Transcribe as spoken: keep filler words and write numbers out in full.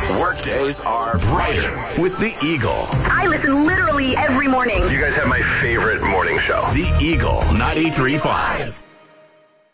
Workdays are brighter with the Eagle. I listen literally every morning. You guys have my favorite morning show. The Eagle ninety-three point five.